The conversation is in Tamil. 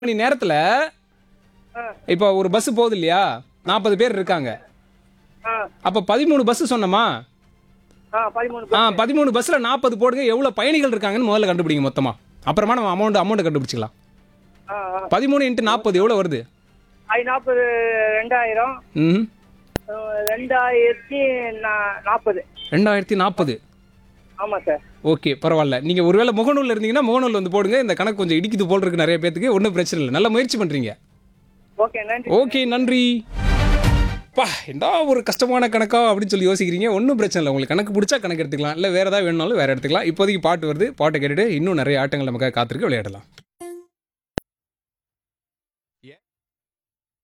மணி நேரத்துல ஆ இப்போ ஒரு பஸ் போகுது இல்லையா, 40 பேர் இருக்காங்க. ஆ அப்ப 13 பஸ் சொன்னோமா? 13 13 பஸ்ல 40 போடுங்க. எவ்வளவு பயணிகள் இருக்காங்கன்னு முதல்ல கண்டுபிடிங்க மொத்தமா. அப்புறமா நம்ம அமௌண்ட் கண்டுபிடிச்சிக்கலாம். 13 × 40 எவ்வளவு வருது? 40 2000 ம் 2040. 2040. ஆமா சார். ஓகே, பரவாயில்ல. நீங்க ஒருவேளை முகநூல்ல இருந்தீங்கன்னா முகநூல் வந்து போடுங்க. இந்த கணக்கு கொஞ்சம் இடிக்குது போல் இருக்கு நிறைய பேத்துக்கு. ஒன்றும் பிரச்சனை இல்லை. நல்ல முயற்சி பண்றீங்க. ஓகே நன்றி. ஓகே, நன்றி. பா, என்ன ஒரு கஷ்டமான கணக்கா அப்படின்னு சொல்லி யோசிக்கிறீங்க. ஒன்றும் பிரச்சனை இல்லை. உங்களுக்கு கணக்கு பிடிச்சா கணக்கு எடுத்துக்கலாம். இல்லை வேற ஏதாவது வேணும்னாலும் வேற எடுத்துக்கலாம். இப்போதைக்கு பாட்டு வருது. பாட்டை கேட்டுட்டு இன்னும் நிறைய ஆட்டங்கள் நமக்காக காத்திருக்கு. விளையாடலாம்.